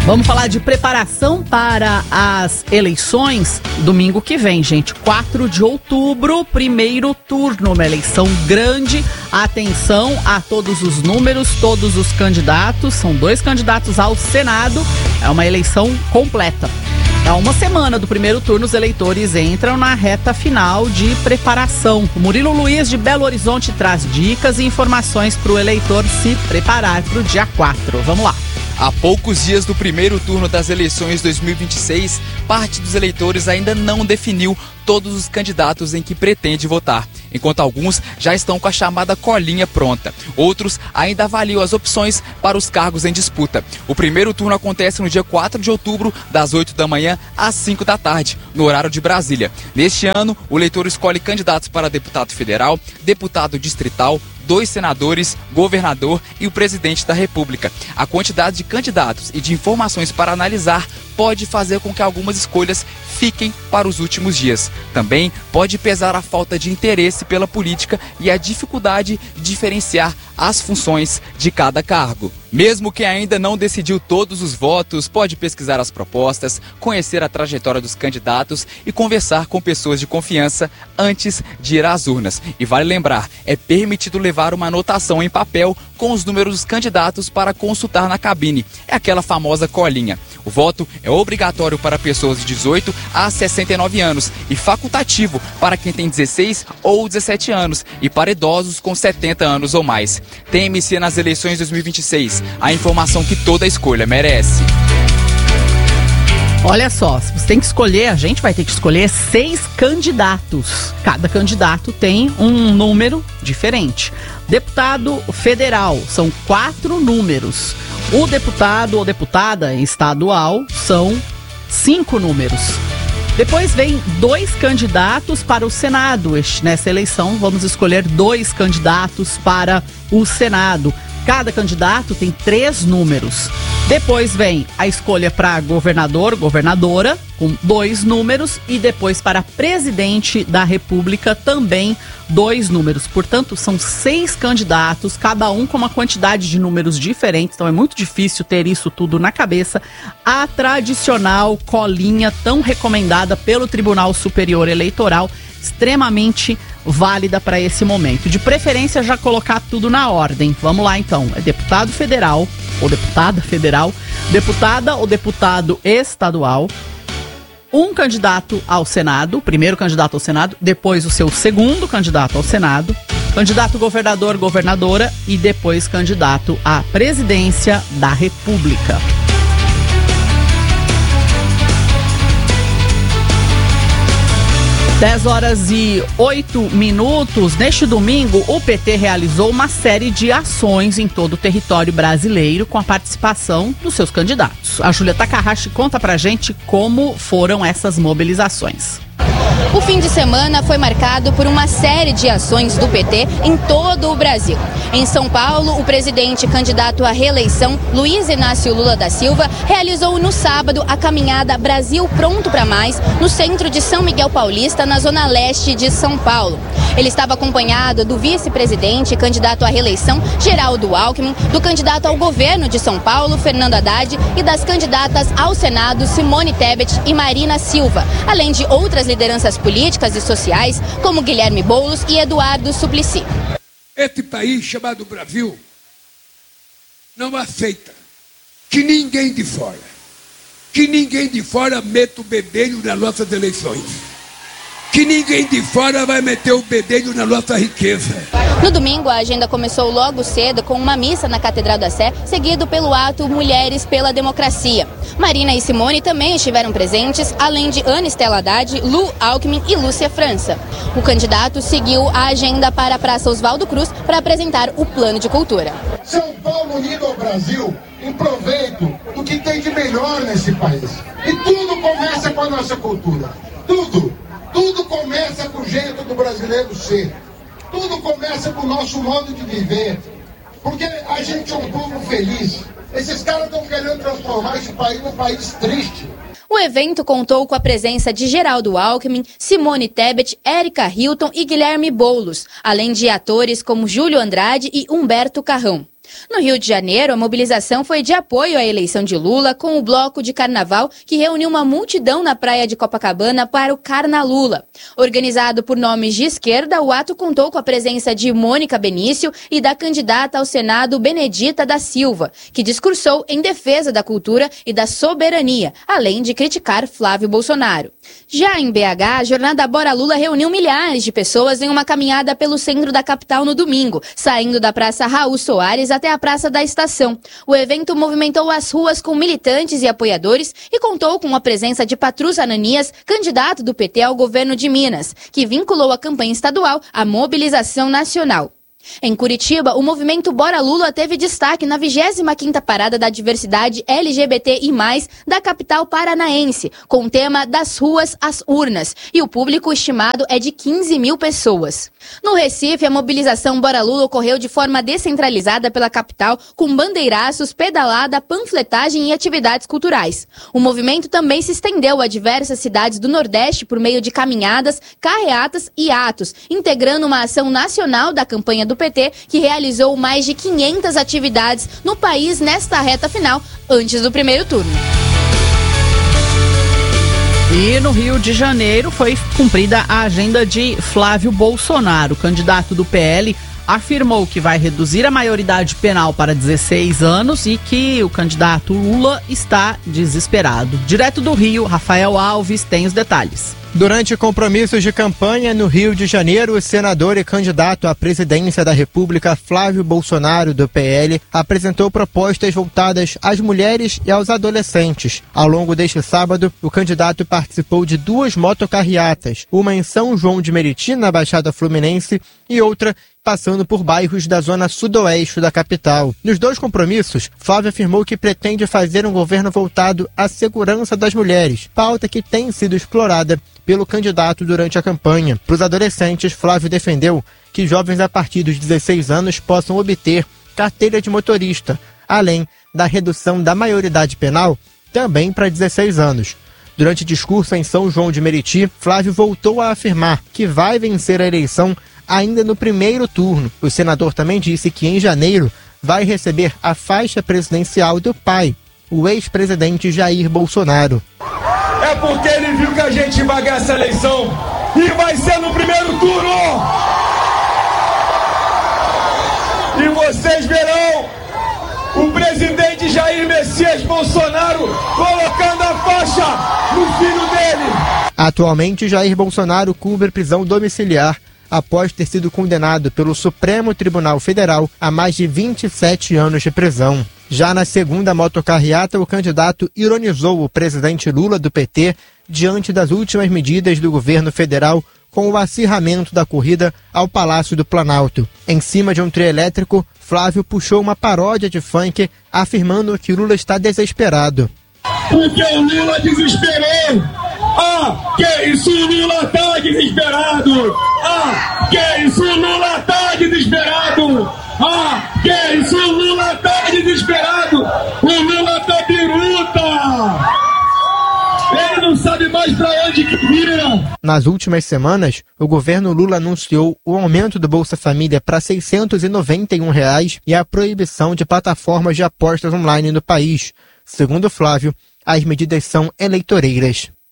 Vamos falar de preparação para as eleições domingo que vem, gente. 4 de outubro, primeiro turno, uma eleição grande. Atenção a todos os números, todos os candidatos. São 2 candidatos ao Senado. É uma eleição completa. Há uma semana do primeiro turno, os eleitores entram na reta final de preparação. O Murilo Luiz, de Belo Horizonte, traz dicas e informações para o eleitor se preparar para o dia 4. Vamos lá. Há poucos dias do primeiro turno das eleições 2026, parte dos eleitores ainda não definiu todos os candidatos em que pretende votar, enquanto alguns já estão com a chamada colinha pronta. Outros ainda avaliam as opções para os cargos em disputa. O primeiro turno acontece no dia 4 de outubro, das 8 da manhã às 5 da tarde, no horário de Brasília. Neste ano, o eleitor escolhe candidatos para deputado federal, deputado distrital, 2 senadores, governador e o presidente da República. A quantidade de candidatos e de informações para analisar pode fazer com que algumas escolhas fiquem para os últimos dias. Também pode pesar a falta de interesse pela política e a dificuldade de diferenciar as funções de cada cargo. Mesmo quem ainda não decidiu todos os votos, pode pesquisar as propostas, conhecer a trajetória dos candidatos e conversar com pessoas de confiança antes de ir às urnas. E vale lembrar, é permitido levar uma anotação em papel com os números dos candidatos para consultar na cabine. É aquela famosa colinha. O voto é obrigatório para pessoas de 18 a 69 anos e facultativo para quem tem 16 ou 17 anos e para idosos com 70 anos ou mais. TMC nas eleições 2026. A informação que toda escolha merece. Olha só, se você tem que escolher, a gente vai ter que escolher 6 candidatos. Cada candidato tem um número diferente. Deputado federal, são 4 números. O deputado ou deputada estadual são 5 números. Depois vem 2 candidatos para o Senado. Nessa eleição vamos escolher 2 candidatos para o Senado. Cada candidato tem 3 números. Depois vem a escolha para governador, governadora, com 2 números. E depois para presidente da República, também 2 números. Portanto, são 6 candidatos, cada um com uma quantidade de números diferentes. Então é muito difícil ter isso tudo na cabeça. A tradicional colinha, tão recomendada pelo Tribunal Superior Eleitoral, extremamente válida para esse momento. De preferência, já colocar tudo na ordem. Vamos lá, então. É deputado federal ou deputada federal, deputada ou deputado estadual, um candidato ao Senado, o primeiro candidato ao Senado, depois o seu segundo candidato ao Senado, candidato governador, governadora e depois candidato à presidência da República. 10h08. Neste domingo, o PT realizou uma série de ações em todo o território brasileiro com a participação dos seus candidatos. A Júlia Takahashi conta pra gente como foram essas mobilizações. O fim de semana foi marcado por uma série de ações do PT em todo o Brasil. Em São Paulo, o presidente candidato à reeleição, Luiz Inácio Lula da Silva, realizou no sábado a caminhada Brasil Pronto para Mais, no centro de São Miguel Paulista, na zona leste de São Paulo. Ele estava acompanhado do vice-presidente candidato à reeleição, Geraldo Alckmin, do candidato ao governo de São Paulo, Fernando Haddad, e das candidatas ao Senado, Simone Tebet e Marina Silva, além de outras lideranças políticas e sociais, como Guilherme Boulos e Eduardo Suplicy. Esse país chamado Brasil não aceita que ninguém de fora meta o bedelho nas nossas eleições. Que ninguém de fora vai meter o bedelho na nossa riqueza. No domingo, a agenda começou logo cedo com uma missa na Catedral da Sé, seguido pelo ato Mulheres pela Democracia. Marina e Simone também estiveram presentes, além de Ana Estela Haddad, Lu Alckmin e Lúcia França. O candidato seguiu a agenda para a Praça Oswaldo Cruz para apresentar o plano de cultura. São Paulo unido ao Brasil em proveito do que tem de melhor nesse país. E tudo começa com a nossa cultura. Tudo começa com o jeito do brasileiro ser. Tudo começa com o nosso modo de viver. Porque a gente é um povo feliz. Esses caras estão querendo transformar esse país num país triste. O evento contou com a presença de Geraldo Alckmin, Simone Tebet, Érica Hilton e Guilherme Boulos, além de atores como Júlio Andrade e Humberto Carrão. No Rio de Janeiro, a mobilização foi de apoio à eleição de Lula, com o bloco de carnaval que reuniu uma multidão na praia de Copacabana para o Carnalula. Organizado por nomes de esquerda, o ato contou com a presença de Mônica Benício e da candidata ao Senado Benedita da Silva, que discursou em defesa da cultura e da soberania, além de criticar Flávio Bolsonaro. Já em BH, a jornada Bora Lula reuniu milhares de pessoas em uma caminhada pelo centro da capital no domingo, saindo da Praça Raul Soares até a Praça da Estação. O evento movimentou as ruas com militantes e apoiadores e contou com a presença de Patrus Ananias, candidato do PT ao governo de Minas, que vinculou a campanha estadual à mobilização nacional. Em Curitiba, o movimento Bora Lula teve destaque na 25ª Parada da Diversidade LGBTI+, da capital paranaense, com o tema Das Ruas às Urnas, e o público estimado é de 15 mil pessoas. No Recife, a mobilização Bora Lula ocorreu de forma descentralizada pela capital, com bandeiraços, pedalada, panfletagem e atividades culturais. O movimento também se estendeu a diversas cidades do Nordeste por meio de caminhadas, carreatas e atos, integrando uma ação nacional da campanha do PT, que realizou mais de 500 atividades no país nesta reta final, antes do primeiro turno. E no Rio de Janeiro foi cumprida a agenda de Flávio Bolsonaro. O candidato do PL afirmou que vai reduzir a maioridade penal para 16 anos e que o candidato Lula está desesperado. Direto do Rio, Rafael Alves tem os detalhes. Durante compromissos de campanha no Rio de Janeiro, o senador e candidato à presidência da República, Flávio Bolsonaro, do PL, apresentou propostas voltadas às mulheres e aos adolescentes. Ao longo deste sábado, o candidato participou de 2 motocarreatas, uma em São João de Meriti, na Baixada Fluminense, e outra passando por bairros da zona sudoeste da capital. Nos 2 compromissos, Flávio afirmou que pretende fazer um governo voltado à segurança das mulheres, pauta que tem sido explorada pelo candidato durante a campanha. Para os adolescentes, Flávio defendeu que jovens a partir dos 16 anos possam obter carteira de motorista, além da redução da maioridade penal também para 16 anos. Durante discurso em São João de Meriti, Flávio voltou a afirmar que vai vencer a eleição ainda no primeiro turno. O senador também disse que em janeiro vai receber a faixa presidencial do pai, o ex-presidente Jair Bolsonaro. É porque ele viu que a gente vai ganhar essa eleição e vai ser no primeiro turno. E vocês verão o presidente Jair Messias Bolsonaro colocando a faixa no filho dele. Atualmente, Jair Bolsonaro cumpre prisão domiciliar após ter sido condenado pelo Supremo Tribunal Federal a mais de 27 anos de prisão. Já na segunda motocarreata, o candidato ironizou o presidente Lula do PT diante das últimas medidas do governo federal com o acirramento da corrida ao Palácio do Planalto. Em cima de um trio elétrico, Flávio puxou uma paródia de funk, afirmando que Lula está desesperado. Porque o Lula desesperou! Ah, que isso, o Lula tá desesperado! Ah, que isso, o Lula tá desesperado! Ah, que isso, o Lula tá desesperado! O Lula tá biruta! Ele não sabe mais pra onde que vira! Nas últimas semanas, o governo Lula anunciou o aumento do Bolsa Família para R$ 691 e a proibição de plataformas de apostas online no país. Segundo Flávio, as medidas são eleitoreiras.